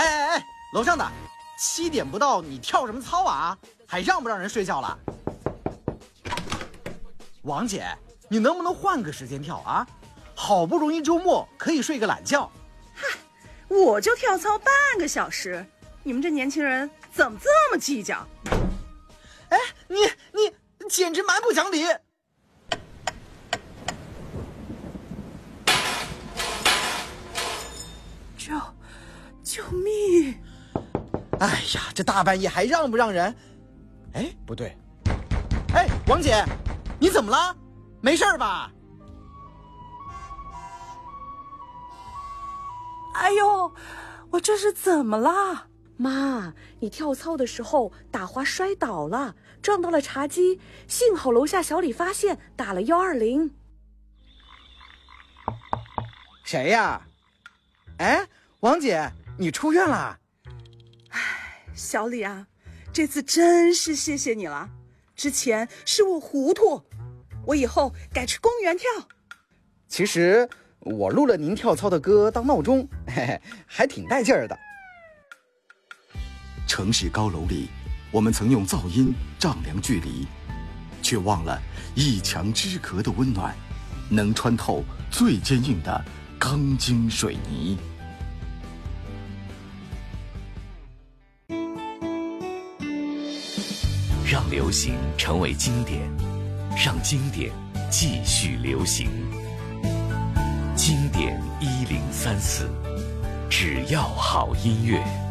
哎，楼上的，7点不到，你跳什么操啊？还让不让人睡觉了？王姐，你能不能换个时间跳啊？好不容易周末可以睡个懒觉。 嗨，我就跳操半个小时，你们这年轻人怎么这么计较？ 哎，你简直蛮不讲理！ 救命！ 哎呀，这大半夜还让不让人？哎，不对，哎，王姐，你怎么了？没事吧？ 哎呦，我这是怎么了？ 妈，你跳操的时候打滑摔倒了，撞到了茶几，幸好楼下小李发现，打了120。 谁呀？哎，王姐，你出院了？ 哎，小李啊，这次真是谢谢你了。之前是我糊涂，我以后改去公园跳。 其实我录了您跳操的歌当闹钟，嘿嘿，还挺带劲儿的。 城市高楼里，我们曾用噪音丈量距离，却忘了一墙之隔的温暖，能穿透最坚硬的钢筋水泥。 让流行成为经典，让经典继续流行。经典1034，只要好音乐。